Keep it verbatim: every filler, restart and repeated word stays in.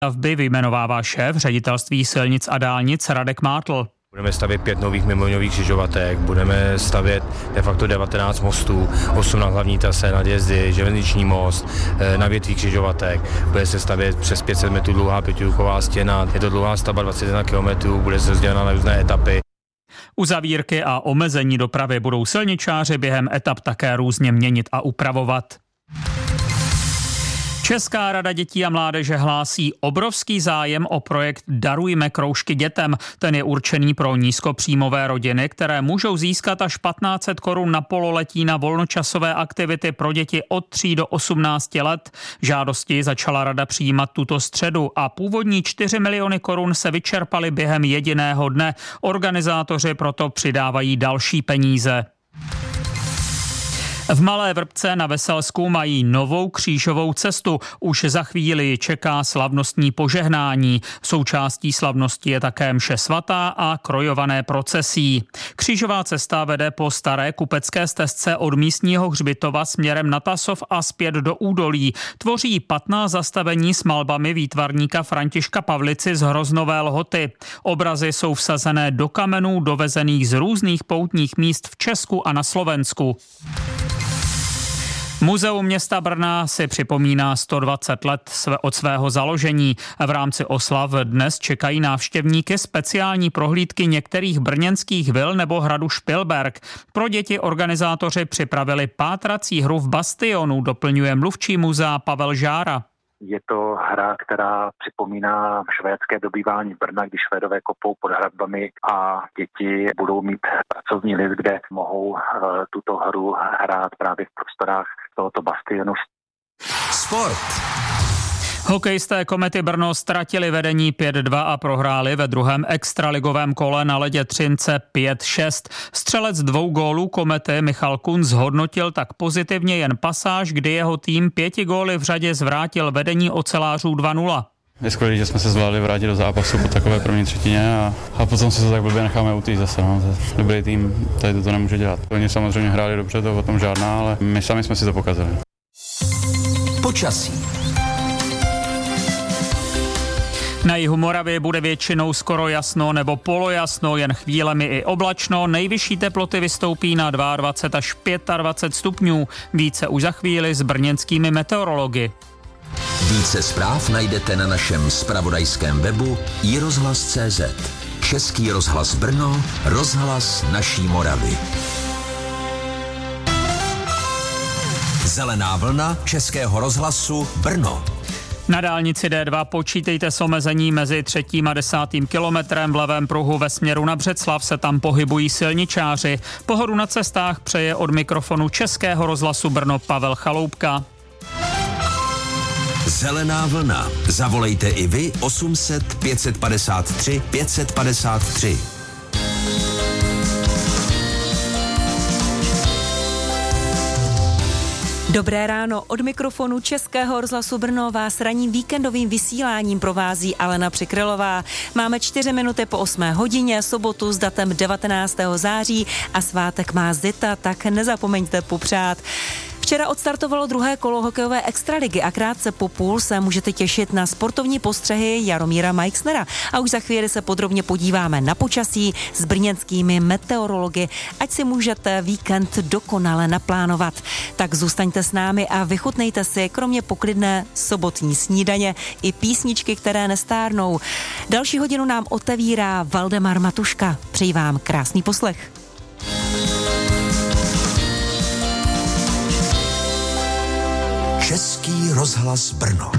Stavby vyjmenovává šéf ředitelství silnic a dálnic Radek Mátl. Budeme stavět pět nových mimoňových křižovatek, budeme stavět de facto devatenáct mostů, osm na hlavní trase, nadjezdy, železniční most, na větví křižovatek. Bude se stavět přes pět set metrů dlouhá pětiluková stěna. Je to dlouhá stavba dvacet jedna kilometrů, bude se rozdělena na různé etapy. Uzavírky a omezení dopravy budou silničáři během etap také různě měnit a upravovat. Česká rada dětí a mládeže hlásí obrovský zájem o projekt Darujme kroužky dětem. Ten je určený pro nízkopříjmové rodiny, které můžou získat až patnáct set korun na pololetí na volnočasové aktivity pro děti od tří do osmnácti let. Žádosti začala rada přijímat tuto středu a původní čtyři miliony korun se vyčerpaly během jediného dne. Organizátoři proto přidávají další peníze. V Malé Vrbce na Veselsku mají novou křížovou cestu. Už za chvíli čeká slavnostní požehnání. Součástí slavnosti je také mše svatá a krojované procesí. Křížová cesta vede po staré kupecké stezce od místního hřbitova směrem na Tasov a zpět do údolí. Tvoří patnáct zastavení s malbami výtvarníka Františka Pavlici z Hroznové Lhoty. Obrazy jsou vsazené do kamenů dovezených z různých poutních míst v Česku a na Slovensku. Muzeum města Brna si připomíná sto dvacet let od svého založení. V rámci oslav dnes čekají návštěvníky speciální prohlídky některých brněnských vil nebo hradu Špilberk. Pro děti organizátoři připravili pátrací hru v Bastionu, doplňuje mluvčí muzea Pavel Žára. Je to hra, která připomíná švédské dobývání Brna, když Švédové kopou pod hradbami a děti budou mít pracovní list, kde mohou uh, tuto hru hrát právě v prostorách tohoto bastionu. Sport. Hokejisté Komety Brno ztratili vedení pět dva a prohráli ve druhém extraligovém kole na ledě Třince pět šest. Střelec dvou gólů Komety Michal Kunc zhodnotil tak pozitivně jen pasáž, kdy jeho tým pěti góly v řadě zvrátil vedení ocelářů dva nula. Je skvělé, že jsme se zvládli vrátit do zápasu po takové první třetině a, a potom se to tak blbě necháme utýct zase. No. Dobrý tým tady to nemůže dělat. Oni samozřejmě hráli dobře, to o tom žádná, ale my sami jsme si to pokazili. Počasí. Na jihu Moravy bude většinou skoro jasno nebo polojasno, jen chvílemi i oblačno. Nejvyšší teploty vystoupí na dvacet dva až dvacet pět stupňů. Více už za chvíli s brněnskými meteorology. Více zpráv najdete na našem zpravodajském webu i rozhlas tečka cé zet. Český rozhlas Brno, rozhlas naší Moravy. Zelená vlna Českého rozhlasu Brno. Na dálnici D dva počítejte s omezení mezi třetím a desátým kilometrem. V levém pruhu ve směru na Břeclav se tam pohybují silničáři. Pohodu na cestách přeje od mikrofonu Českého rozhlasu Brno Pavel Chaloupka. Zelená vlna. Zavolejte i vy osm set pět padesát tři pět padesát tři. Dobré ráno, od mikrofonu Českého rozhlasu Brno vás ranním víkendovým vysíláním provází Alena Přikrylová. Máme čtyři minuty po osmé hodině, sobotu s datem devatenáctého září a svátek má Zita, tak nezapomeňte popřát. Včera odstartovalo druhé kolo hokejové extraligy a krátce po půl se můžete těšit na sportovní postřehy Jaromíra Meixnera. A už za chvíli se podrobně podíváme na počasí s brněnskými meteorology, ať si můžete víkend dokonale naplánovat. Tak zůstaňte s námi a vychutnejte si kromě poklidné sobotní snídaně i písničky, které nestárnou. Další hodinu nám otevírá Valdemar Matuška. Přeji vám krásný poslech. Český rozhlas Brno.